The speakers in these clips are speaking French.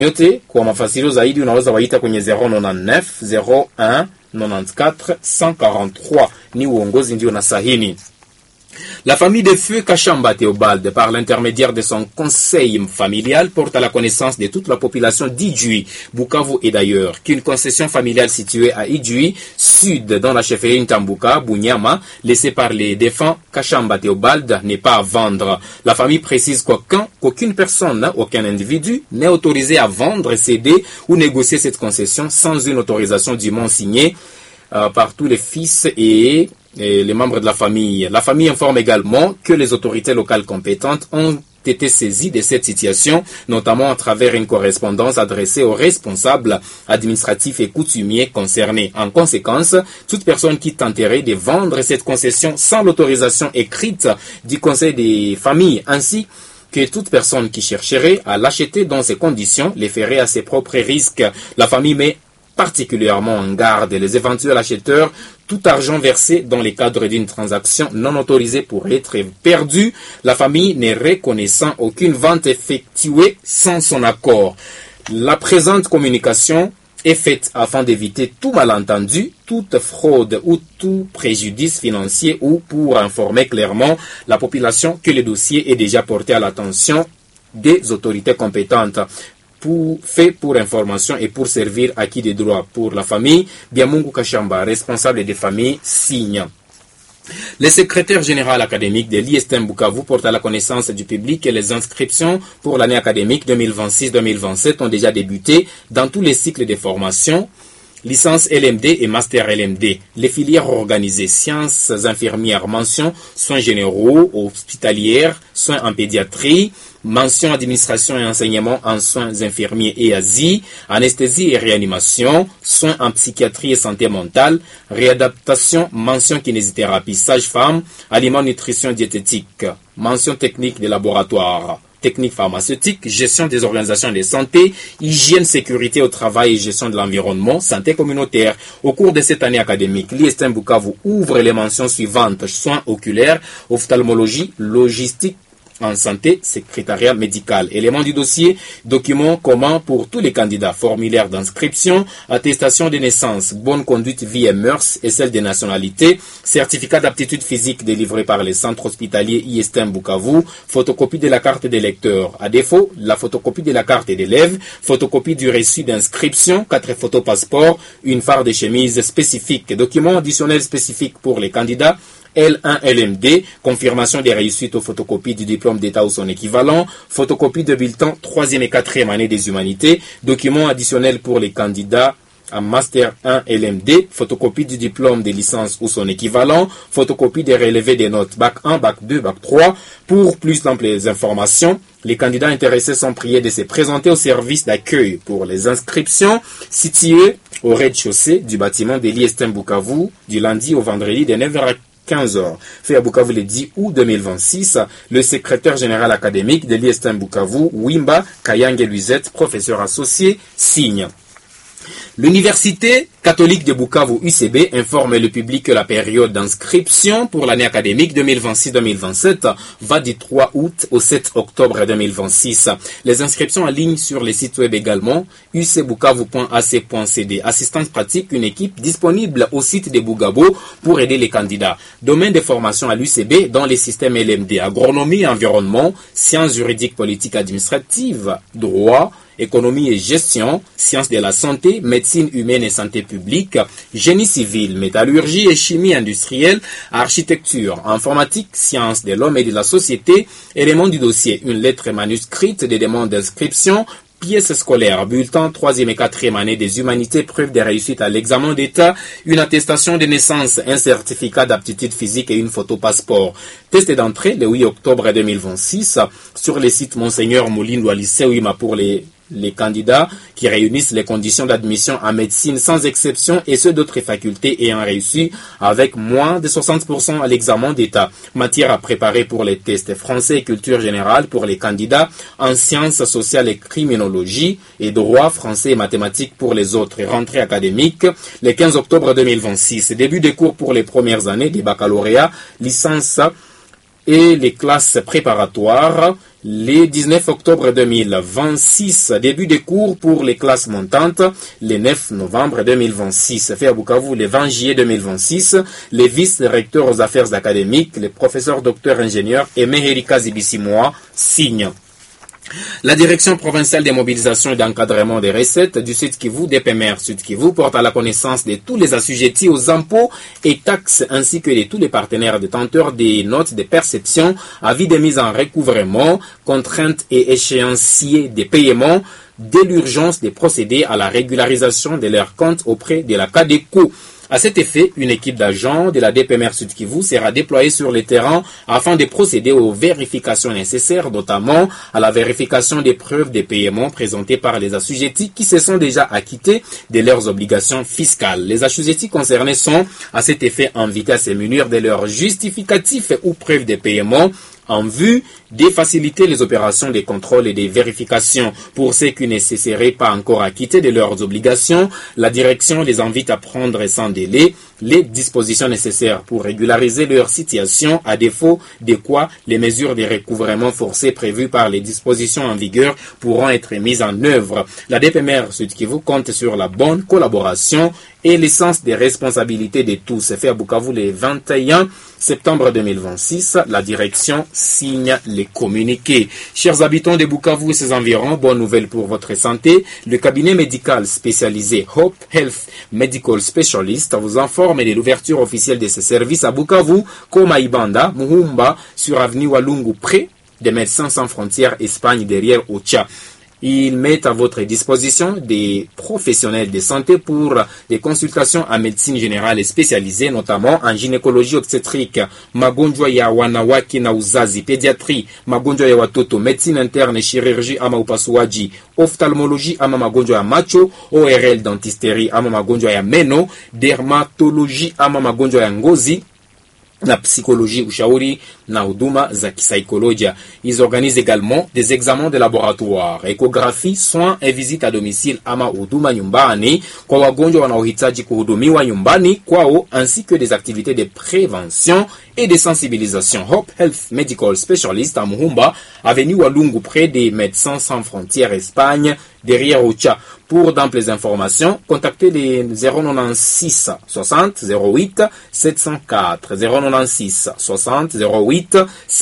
yote kwa mafasirio zaidi unaweza waita kwenye 099 01 94 143. Ni uongozi ndio na sahini. La famille de feu Kachamba Théobald, par l'intermédiaire de son conseil familial, porte à la connaissance de toute la population d'Idjui, Bukavu et d'ailleurs, qu'une concession familiale située à Idjui, sud, dans la chefferie Ntambuka, Bunyama, laissée par les défunts Kachamba Théobald, n'est pas à vendre. La famille précise qu'aucune personne, aucun individu, n'est autorisé à vendre, céder ou négocier cette concession sans une autorisation dûment signée par tous les fils et les membres de la famille. La famille informe également que les autorités locales compétentes ont été saisies de cette situation, notamment à travers une correspondance adressée aux responsables administratifs et coutumiers concernés. En conséquence, toute personne qui tenterait de vendre cette concession sans l'autorisation écrite du Conseil des familles, ainsi que toute personne qui chercherait à l'acheter dans ces conditions, les ferait à ses propres risques. La famille met particulièrement en garde les éventuels acheteurs. Tout argent versé dans le cadre d'une transaction non autorisée pourrait être perdu, la famille ne reconnaissant aucune vente effectuée sans son accord. La présente communication est faite afin d'éviter tout malentendu, toute fraude ou tout préjudice financier ou pour informer clairement la population que le dossier est déjà porté à l'attention des autorités compétentes. Fait pour information et pour servir acquis des droits pour la famille, Biamungu Kachamba, responsable des familles, signe. Le secrétaire général académique de l'ISTM Bukavu porte à la connaissance du public que les inscriptions pour l'année académique 2026-2027 ont déjà débuté dans tous les cycles de formation, licence LMD et master LMD. Les filières organisées, sciences infirmières, mention soins généraux, hospitalières, soins en pédiatrie, mention administration et enseignement en soins infirmiers et ASI, anesthésie et réanimation, soins en psychiatrie et santé mentale, réadaptation, mention kinésithérapie, sage-femme, aliments, nutrition, diététique, mention technique des laboratoires, technique pharmaceutique, gestion des organisations de santé, hygiène, sécurité au travail et gestion de l'environnement, santé communautaire. Au cours de cette année académique, l'ISTM Bukavu ouvre les mentions suivantes: soins oculaires, ophtalmologie, logistique, en santé, secrétariat médical. Éléments du dossier, documents communs pour tous les candidats, formulaire d'inscription, attestation de naissance, bonne conduite vie et mœurs et celle des nationalités, certificat d'aptitude physique délivré par les centres hospitaliers ISTM Bukavu, photocopie de la carte d'électeur. À défaut, la photocopie de la carte d'élève, photocopie du reçu d'inscription, 4 photos passeport, une farde de chemise spécifique, documents additionnels spécifiques pour les candidats, L1 LMD, confirmation des réussites aux photocopies du diplôme d'État ou son équivalent, photocopie de bulletin 3e et 4e année des humanités, documents additionnels pour les candidats en Master 1 LMD, photocopie du diplôme de licence ou son équivalent, photocopie des relevés des notes Bac 1, Bac 2, Bac 3. Pour plus d'amples informations, les candidats intéressés sont priés de se présenter au service d'accueil pour les inscriptions situé au rez-de-chaussée du bâtiment de l'ISTM Bukavu du lundi au vendredi de 9h à 15h. Fait à Bukavu le 10 août 2026, le secrétaire général académique de l'ISTM Bukavu, Wimba Kayange Luizette, professeur associé, signe. L'Université catholique de Bukavu UCB informe le public que la période d'inscription pour l'année académique 2026-2027 va du 3 août au 7 octobre 2026. Les inscriptions en ligne sur les sites web également ucbukavu.ac.cd. Assistance pratique, une équipe disponible au site de Bugabo pour aider les candidats. Domaine de formation à l'UCB dans les systèmes LMD, agronomie et environnement, sciences juridiques, politiques, administratives, droit, économie et gestion, sciences de la santé, médecine humaine et santé publique, génie civil, métallurgie et chimie industrielle, architecture, informatique, sciences de l'homme et de la société, éléments du dossier, une lettre manuscrite des demandes d'inscription, pièces scolaires, bulletin 3e et 4e année des humanités, preuve de réussite à l'examen d'État, une attestation de naissance, un certificat d'aptitude physique et une photo passeport. Test d'entrée le 8 octobre 2026 sur les sites Monseigneur Moulin ou lycée Ouima pour les candidats qui réunissent les conditions d'admission en médecine sans exception et ceux d'autres facultés ayant réussi avec moins de 60% à l'examen d'État. Matière à préparer pour les tests français et culture générale pour les candidats en sciences sociales et criminologie et droit français et mathématiques pour les autres. Rentrée académique le 15 octobre 2026. Début des cours pour les premières années des baccalauréats, licence et les classes préparatoires Le 19 octobre 2026, début des cours pour les classes montantes. Le 9 novembre 2026, fait à Bukavu le 20 juillet 2026. Les vice-recteurs aux affaires académiques, le professeur docteur ingénieur Aimé Erika Zibisimoa signent. La direction provinciale des mobilisations et d'encadrement des recettes du Sud Kivu, DPMR Sud Kivu, porte à la connaissance de tous les assujettis aux impôts et taxes ainsi que de tous les partenaires détenteurs des notes de perception, avis de mise en recouvrement, contraintes et échéanciers des paiements, de l'urgence de procéder à la régularisation de leurs comptes auprès de la CADECO. À cet effet, une équipe d'agents de la DPMR Sud Kivu sera déployée sur le terrain afin de procéder aux vérifications nécessaires, notamment à la vérification des preuves de paiement présentées par les assujettis qui se sont déjà acquittés de leurs obligations fiscales. Les assujettis concernés sont à cet effet invités à se munir de leurs justificatifs ou preuves de paiement en vue de faciliter les opérations de contrôle et de vérification. Pour ceux qui ne se seraient pas encore acquittés de leurs obligations, la direction les invite à prendre sans délai les dispositions nécessaires pour régulariser leur situation, à défaut de quoi les mesures de recouvrement forcé prévues par les dispositions en vigueur pourront être mises en œuvre. La DPMR Sud Kivu compte sur la bonne collaboration et le sens des responsabilités de tous. C'est fait à Bukavu le 21 septembre 2026. La direction signe les communiqués. Chers habitants de Bukavu et ses environs, bonne nouvelle pour votre santé. Le cabinet médical spécialisé Hope Health Medical Specialist vous informe de l'ouverture officielle de ses services à Bukavu, comme à Ibanda, Muhumba, sur avenue Walungu, près des Médecins sans frontières Espagne, derrière Ocha. Ils mettent à votre disposition des professionnels de santé pour des consultations en médecine générale et spécialisées, notamment en gynécologie obstétrique, magonjwa ya wanawake na uzazi, pédiatrie, magonjwa ya watoto, médecine interne, chirurgie ama upasuaji, ophtalmologie ama magonjwa ya macho, ORL dentisterie ama magonjwa ya meno, dermatologie ama magonjwa ya ngozi, na psychologie, ushauri na huduma za kisaikolojia. Ils organisent également des examens de laboratoire, échographie, soins et visites à domicile ama huduma nyumbani kwa wagonjwa wanaohitaji kuhudumiwa nyumbani kwao, ainsi que des activités de prévention et de sensibilisation. Hope Health Medical Specialist à Muhumba, avenue Walungu, près des Médecins sans frontières Espagne, derrière Ocha. Pour d'amples informations, contactez les 096 60 08 704 096 60 08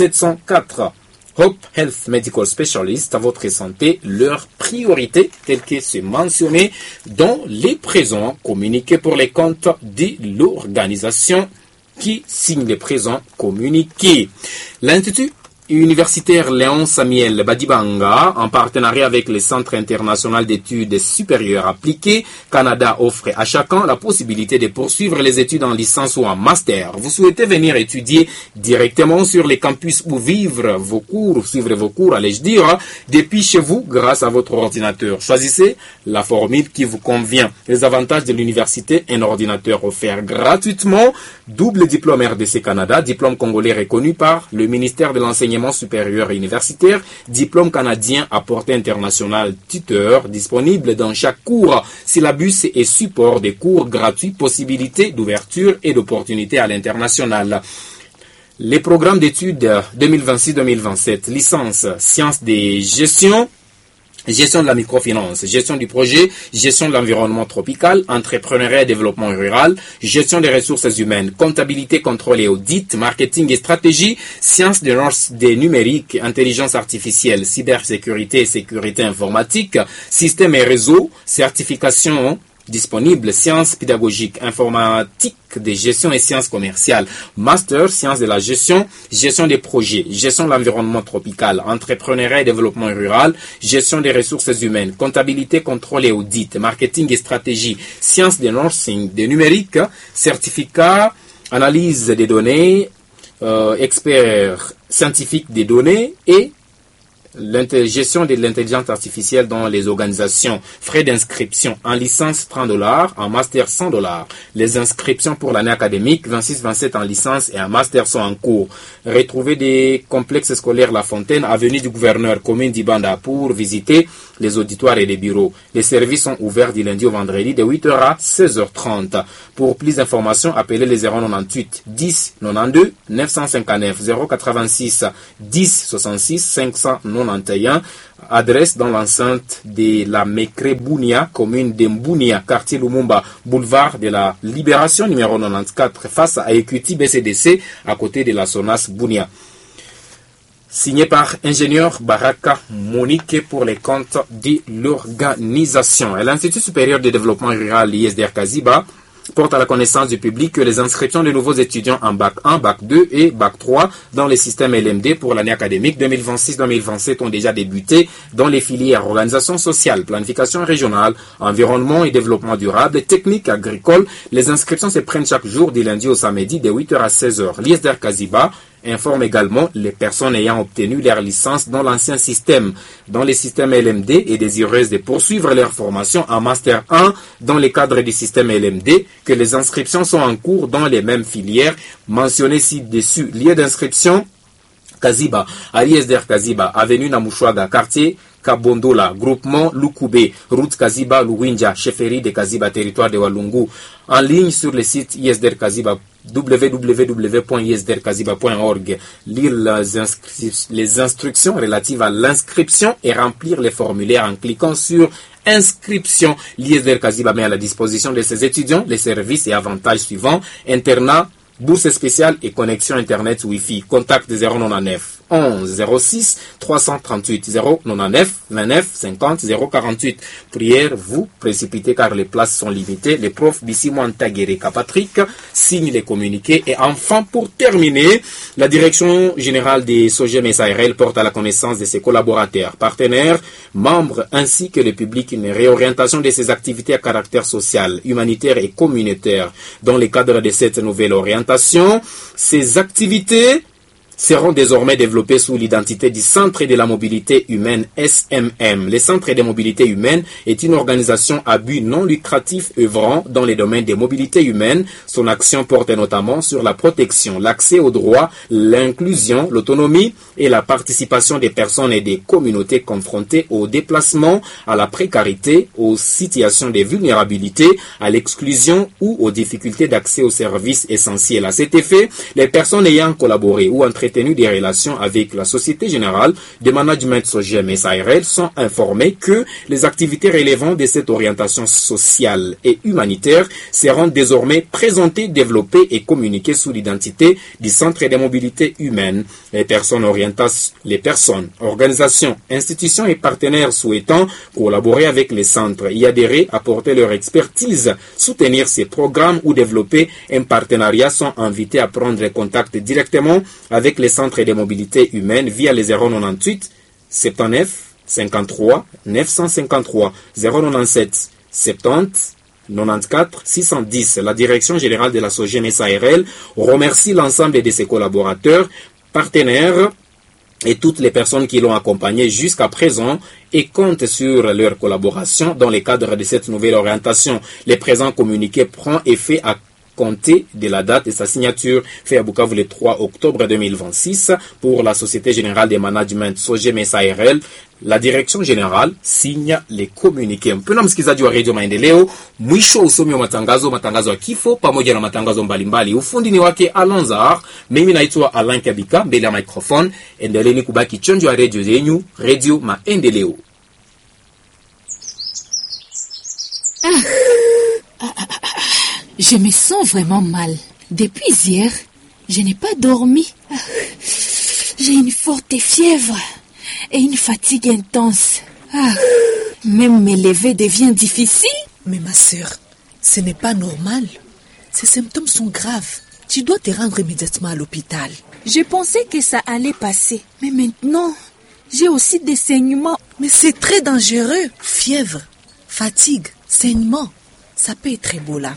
704. Hope Health Medical Specialist, à votre santé, leur priorité, telle que c'est mentionné dans les présents communiqués pour les comptes de l'organisation qui signe les présents communiqués. L'Institut universitaire Léon Samuel Badibanga, en partenariat avec le Centre international d'études supérieures appliquées, Canada offre à chacun la possibilité de poursuivre les études en licence ou en master. Vous souhaitez venir étudier directement sur les campus ou suivre vos cours, allais-je dire, depuis chez vous grâce à votre ordinateur. Choisissez la formule qui vous convient. Les avantages de l'université: un ordinateur offert gratuitement, double diplôme RDC Canada, diplôme congolais reconnu par le ministère de l'enseignement supérieur et universitaire, diplôme canadien à portée internationale, tuteur disponible dans chaque cours, syllabus et support des cours gratuits, possibilité d'ouverture et d'opportunité à l'international. Les programmes d'études 2026-2027, licence sciences de gestion, gestion de la microfinance, gestion du projet, gestion de l'environnement tropical, entrepreneuriat et développement rural, gestion des ressources humaines, comptabilité, contrôle et audit, marketing et stratégie, sciences des numériques, intelligence artificielle, cybersécurité et sécurité informatique, système et réseau, certification disponible, sciences pédagogiques, informatique de gestion et sciences commerciales, master, sciences de la gestion, gestion des projets, gestion de l'environnement tropical, entrepreneuriat et développement rural, gestion des ressources humaines, comptabilité, contrôle et audit, marketing et stratégie, sciences de nursing, de numérique, certificat, analyse des données, expert scientifique des données et gestion de l'intelligence artificielle dans les organisations. Frais d'inscription en licence $30, en master $100. Les inscriptions pour l'année académique 26-27 en licence et en master sont en cours. Retrouvez des complexes scolaires La Fontaine, avenue du Gouverneur, commune d'Ibanda, pour visiter les auditoires et les bureaux. Les services sont ouverts du lundi au vendredi de 8h à 16h30. Pour plus d'informations, appelez les 098 10 92 959 086 10 66 591. Adresse dans l'enceinte de la Mekre Bounia, commune de Mbounia, quartier Lumumba, boulevard de la Libération numéro 94, face à Equity BCDC, à côté de la Sonas Bounia. Signé par ingénieur Baraka Monique pour les comptes de l'organisation. Et l'Institut supérieur de développement rural, l'ISDR Kaziba, porte à la connaissance du public que les inscriptions de nouveaux étudiants en Bac 1, Bac 2 et Bac 3 dans les systèmes LMD pour l'année académique 2026-2027 ont déjà débuté dans les filières organisation sociale, planification régionale, environnement et développement durable, techniques agricoles. Les inscriptions se prennent chaque jour du lundi au samedi de 8h à 16h. L'ISDR Kaziba informe également les personnes ayant obtenu leur licence dans l'ancien système, dans les systèmes LMD et désireuses de poursuivre leur formation en Master 1 dans le cadre du système LMD que les inscriptions sont en cours dans les mêmes filières mentionnées ci-dessus. Lieu d'inscription Kaziba, à l'ISDR Kaziba, avenue Namushwaga, quartier Kabondola, groupement Lukoube, route Kaziba, Luwinja, chefferie de Kaziba, territoire de Walungu. En ligne sur le site ISDR Kaziba, www.isdrkaziba.org. Lire les instructions relatives à l'inscription et remplir les formulaires en cliquant sur inscription. L'ISDR Kaziba met à la disposition de ses étudiants les services et avantages suivants: internat, bourse spéciale et connexion Internet Wi-Fi. Contact 099 11 06 338 099 29 50 048. Prière, vous précipitez car les places sont limitées. Les profs Bissimo Tagereka Patrick signent les communiqués. Et enfin, pour terminer, la direction générale des SOGEM SARL porte à la connaissance de ses collaborateurs, partenaires, membres ainsi que le public une réorientation de ses activités à caractère social, humanitaire et communautaire. Dans le cadre de cette nouvelle orientation, ces activités seront désormais développés sous l'identité du Centre de la mobilité humaine SMM. Le Centre de mobilité humaine est une organisation à but non lucratif œuvrant dans les domaines des mobilités humaines. Son action porte notamment sur la protection, l'accès aux droits, l'inclusion, l'autonomie et la participation des personnes et des communautés confrontées au déplacement, à la précarité, aux situations de vulnérabilité, à l'exclusion ou aux difficultés d'accès aux services essentiels. À cet effet, les personnes ayant collaboré ou entretenu des relations avec la Société Générale de Management SOGEM SARL sont informés que les activités relevant de cette orientation sociale et humanitaire seront désormais présentées, développées et communiquées sous l'identité du Centre de mobilité humaine. Les personnes, organisations, institutions et partenaires souhaitant collaborer avec les centres, y adhérer, apporter leur expertise, soutenir ces programmes ou développer un partenariat sont invités à prendre contact directement avec les centres de mobilité humaine via les 098 79 53 953 097 70 94 610. La direction générale de la SOGEM SARL remercie l'ensemble de ses collaborateurs, partenaires et toutes les personnes qui l'ont accompagné jusqu'à présent et compte sur leur collaboration dans le cadre de cette nouvelle orientation. Les présents communiqués prend effet à compter de la date de sa signature fait à Bukavu le 3 octobre 2026 pour la Société Générale de Management SOGEM SARL. La direction générale signe les communiqués. Mpendwa msikilizaji wa Radio Maendeleo, mwisho usomi wa matangazo ya kifo pamoja na matangazo mbalimbali. Ufundi ni wake Alonzar, mimi naitwa Alain Kabika mbele ya microphone. Endeleeni kubaki chonjo ya radio zenyu, Radio Maendeleo. Je me sens vraiment mal. Depuis hier, je n'ai pas dormi. J'ai une forte fièvre et une fatigue intense. Même me lever devient difficile. Mais ma sœur, ce n'est pas normal. Ces symptômes sont graves. Tu dois te rendre immédiatement à l'hôpital. Je pensais que ça allait passer. Mais maintenant, j'ai aussi des saignements. Mais c'est très dangereux. Fièvre, fatigue, saignement. Ça peut être Ebola.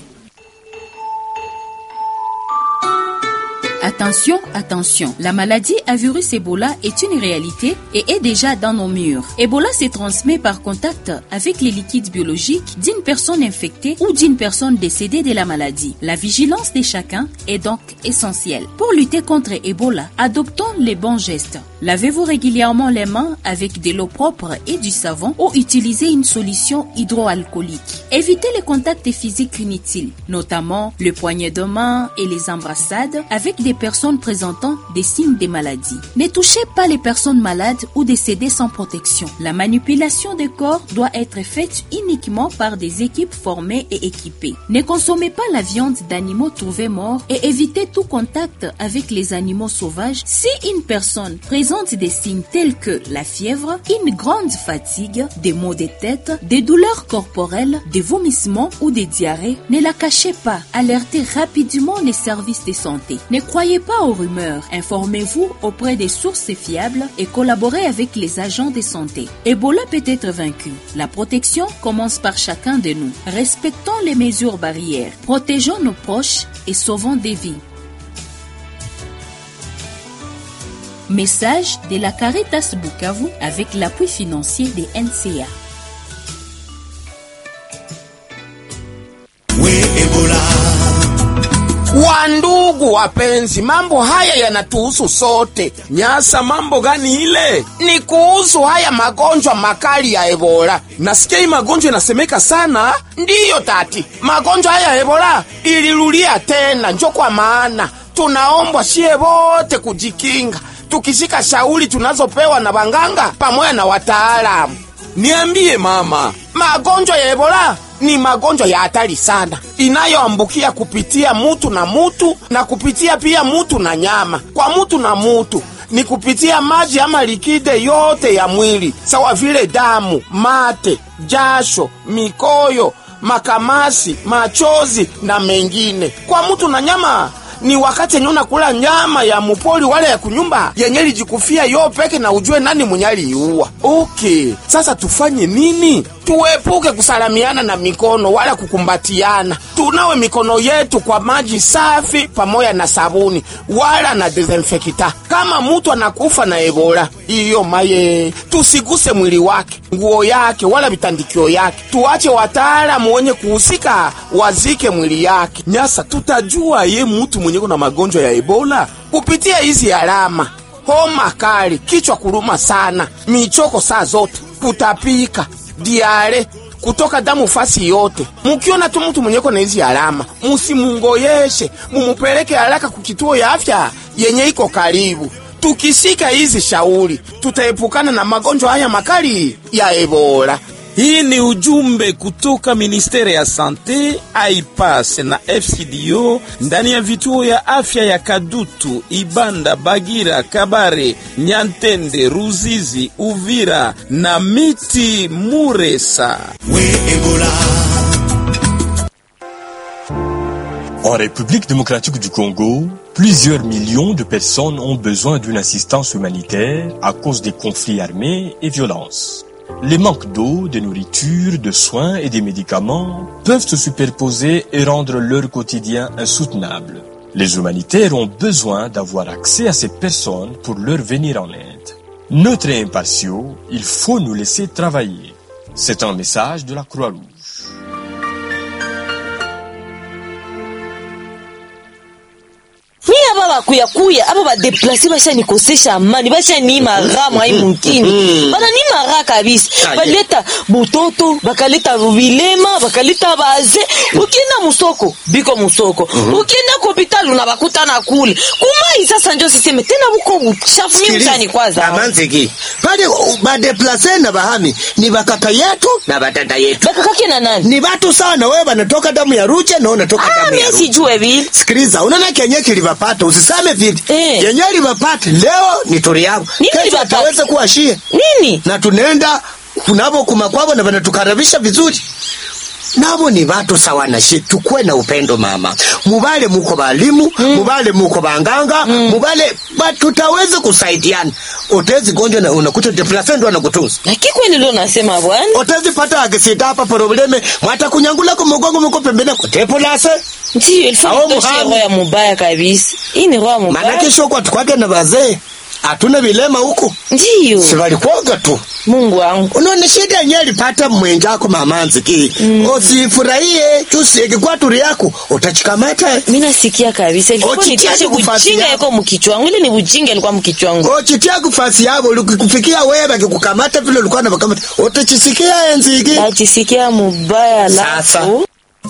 Attention, attention, la maladie à virus Ebola est une réalité et est déjà dans nos murs. Ebola se transmet par contact avec les liquides biologiques d'une personne infectée ou d'une personne décédée de la maladie. La vigilance de chacun est donc essentielle. Pour lutter contre Ebola, adoptons les bons gestes. Lavez-vous régulièrement les mains avec de l'eau propre et du savon ou utilisez une solution hydroalcoolique. Évitez les contacts physiques inutiles, notamment le poignet de main et les embrassades avec des personnes présentant des signes de maladie. Ne touchez pas les personnes malades ou décédées sans protection. La manipulation des corps doit être faite uniquement par des équipes formées et équipées. Ne consommez pas la viande d'animaux trouvés morts et évitez tout contact avec les animaux sauvages. Si une personne présente des signes tels que la fièvre, une grande fatigue, des maux de tête, des douleurs corporelles, des vomissements ou des diarrhées, ne la cachez pas. Alertez rapidement les services de santé. Ne croyez pas aux rumeurs. Informez-vous auprès des sources fiables et collaborez avec les agents de santé. Ebola peut être vaincu. La protection commence par chacun de nous. Respectons les mesures barrières. Protégeons nos proches et sauvons des vies. Message de la Caritas Bukavu avec l'appui financier des NCA. Wandugu wapenzi, mambo haya yanatuhusu sote. Nyasa, mambo gani ile? Ni kuhusu haya magonjwa makali ya Ebola. Nasikia hii magonjwa inasemeka sana. Ndiyo tati, magonjwa haya ya Ebola ilirudia tena, njo kwa maana tunaombwa shie wote kujikinga, tukishika shauri tunazopewa na banganga pamoja na wataalamu. Niambie mama, magonjwa ya Ebola ni magonjwa ya hatari sana, inayoambukia kupitia mutu na mutu na kupitia pia mutu na nyama. Kwa mutu na mutu ni kupitia maji ama likide yote ya mwili, sawa vile damu, mate, jasho, mikoyo, makamasi, machozi na mengine. Kwa mutu na nyama ni wakati nyuna kula nyama ya mupoli wale ya kunyumba yenye lijikufia yo peke na ujue nani mwenyali iuwa. Okay, sasa tufanye nini? Tuepuke kusalamiana na mikono wala kukumbatiana. Tunawe mikono yetu kwa maji safi pamoja na sabuni wala na desinfekta. Kama mtu anakufa na Ebola, iyo maye tusiguse mwili wake, nguo yake wala vitandikio yake. Tuache wataalamu wenye kuhusika wazike mwili yake. Nyasa, tutajua ye mtu mwenye kuna magonjwa ya Ebola kupitia hizi alama: homa kali, kichwa kuruma sana, michoko saa zote, kutapika, diare, kutoka damu fasi yote. Mukiona tu mtu mwenye kuna hizi alama, musimungoyeshe, mumupeleke haraka kukituo ya afya yenye iko karibu. Tukishika hizi shauri, tutaepukana na magonjwa haya makali ya Ebola. Hii ni ujumbe kutoka Ministeri ya Sante, AIPAS na FCDO ndani ya vituo ya afya ya Kadutu, Ibanda, Bagira, Kabare, Nyantende, Ruzizi, Uvira na Miti Muresa. En République démocratique du Congo, plusieurs millions de personnes ont besoin d'une assistance humanitaire à cause des conflits armés et violences. Les manques d'eau, de nourriture, de soins et des médicaments peuvent se superposer et rendre leur quotidien insoutenable. Les humanitaires ont besoin d'avoir accès à ces personnes pour leur venir en aide. Neutres et impartiaux, il faut nous laisser travailler. C'est un message de la Croix-Rouge. Aba kuya aba ba deplacer basha nikosesha amani basha ni maramu hai mungini bana ni mara kabisa baleta butoto bakaleta vilema bakaleta baze ukienda musoko biko musoko ukienda kwa hospitali unabakutana kule kumai sasa ndio siseme tena buko buchafu mimi mtani kwanza amanziki pale ba deplacer na bahami ni bakaka yetu na batata yetu bakaka na nani ni watu sana wewe banatoka damu ya ruche na unatoka damu ya ruche sijue vile sikiliza unaona kenye kilivapata usisame vile yenye libapata leo ni turi yao kesho ataweza kuashia nini na tunaenda kunabo kumakwabo na banatukaribisha vizuri nabo ni watu sawa na shi tukue na upendo mama mubale muko balimu mubale muko banganga mubale tutaweza kusaidiana otezi gonjwa na unakuta deplacer ndo anakutunza lakini kweli leo nasema bwana otezi pata akisita hapa probleme mwata kunyangula kwa mgongo mko pembeni kwa deplacer ndio ilifanya roho ya mubaya kabisa hii ni roho mubaya maana kesho kwa tukwake na wazee hatuna vilema huko. Ndiyo. Si walikuwaga tu. Mungu wangu. Unaona shida yenyewe alipata mwenjako mama Nziki. Usifurahie tusiki kwa turi yako utachikamata. Mimi nasikia kabisa ilikuwa ni chache bujinga yako mkichwa wangu. Ile ni bujinga ilikuwa mkichwa wangu. Chitia kufasi yako ulikufikia wewe akikukamata vile ulikuwa unakamata. Utachisikia Nziki. Nachisikia mubaya alafu.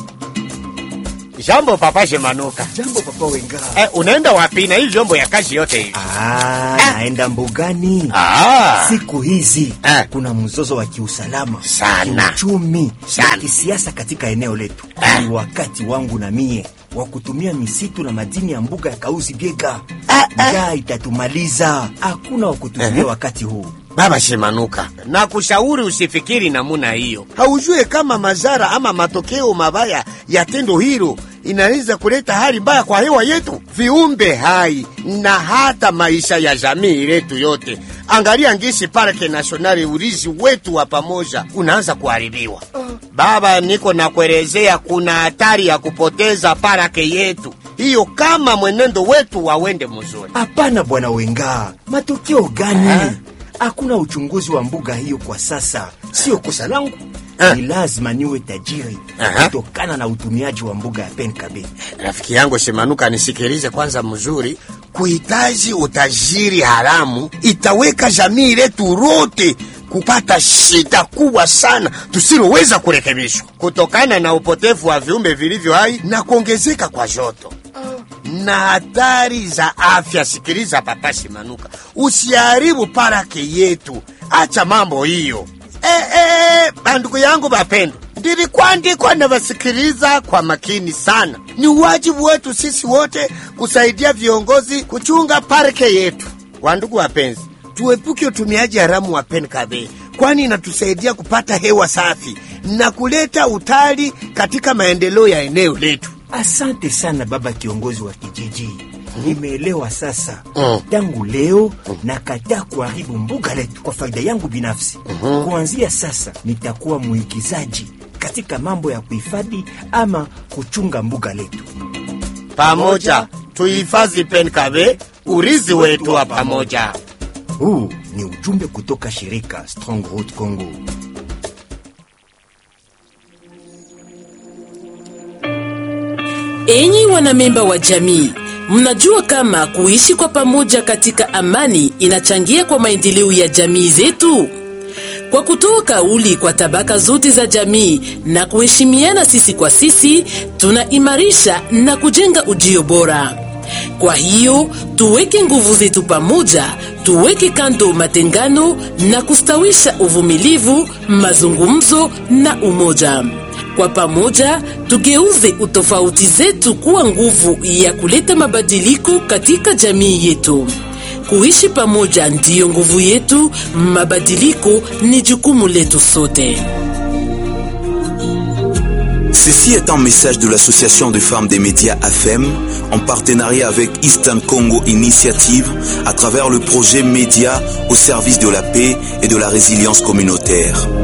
Jambo papa Shemanuka. Jambo papa Wenga. Unaenda wapi na hii vyombo ya kazi yote hivi? Naenda mbugani. Siku hizi kuna mzozo wa kiusalama sana, kiuchumi na kisiasa katika eneo letu. Ni wakati wangu na mie wa kutumia misitu na madini ya mbuga ya Kauzi Biega. Njaa itatumaliza. Hakuna wa kutumia wakati huu. Baba Shemanuka, na kushauri usifikiri namuna hiyo. Haujue kama madhara ama matokeo mabaya ya tendo hilo inaweza kuleta hali mbaya kwa hewa yetu, viumbe hai na hata maisha ya jamii letu yote. Angalia ngisi parke nationale, urizi wetu wa pamoja unaanza kuharibiwa. Baba, niko na kuelezea, kuna hatari ya kupoteza parke yetu hiyo kama mwenendo wetu wawende mzuri. Hapana bwana Wenga, matokeo gani? Hakuna uchunguzi wa mbuga hiyo kwa sasa. Sio kosa langu. Ni lazima niwe tajiri kutokana na utumiaji wa mbuga ya Penkabe. Rafiki yangu Shemanuka, nisikilize kwanza mzuri. Kuhitaji utajiri haramu itaweka jamii letu lote kupata shida kubwa sana tusiloweza kurekebishwa kutokana na upotevu wa viumbe vilivyo hai na kuongezeka kwa joto na hatari za afya. Sikiliza papa Shemanuka, usiharibu parake yetu, acha mambo hiyo. Bandugu yangu bapendwa, ndilikuandikwa na wasikiliza kwa makini sana. Ni wajibu wetu sisi wote kusaidia viongozi kuchunga parke yetu. Wandugu wapenzi, tuepuke utumiaji haramu wa Penkabe, kwani inatusaidia kupata hewa safi na kuleta utali katika maendeleo ya eneo letu. Asante sana baba kiongozi wa kijiji. Nimeelewa sasa. Tangu leo nakataa kuharibu mbuga letu kwa faida yangu binafsi. Kuanzia sasa nitakuwa muigizaji katika mambo ya kuhifadhi ama kuchunga mbuga letu. Pamoja tuhifadhi Penkabe, urizi wetu wa pamoja. Huu ni ujumbe kutoka shirika Strong Road Congo. Enyi wanamemba wa jamii, mnajua kama kuishi kwa pamoja katika amani inachangia kwa maendeleo ya jamii zetu? Kwa kutoa kauli kwa tabaka zote za jamii na kuheshimiana sisi kwa sisi, tunaimarisha na kujenga ujio bora. Kwa hiyo, tuweke nguvu zetu pamoja, tuweke kando matengano na kustawisha uvumilivu, mazungumzo na umoja. Kwa pamoja, tugeuze utofauti zetu kuwa nguvu ya kuleta mabadiliko katika jamii yetu. Kuishi pamoja ndiyo nguvu yetu, mabadiliko ni jukumu letu sote. Ceci est un message de l'association de femmes des médias AFEM en partenariat avec Eastern Congo Initiative à travers le projet Média au service de la paix et de la résilience communautaire.